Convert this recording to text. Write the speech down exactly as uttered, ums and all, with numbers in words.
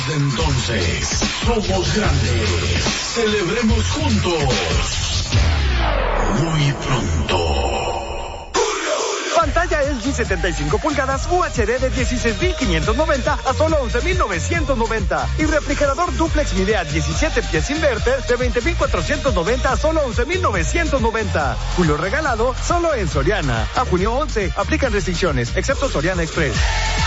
Entonces, somos grandes. Celebremos juntos. Muy pronto. Pantalla L G setenta y cinco pulgadas U H D de dieciséis mil quinientos noventa a solo once mil novecientos noventa. Y refrigerador duplex Midea diecisiete pies inverter de veinte mil cuatrocientos noventa a solo once mil novecientos noventa. Julio regalado solo en Soriana. A junio once. Aplican restricciones, excepto Soriana Express.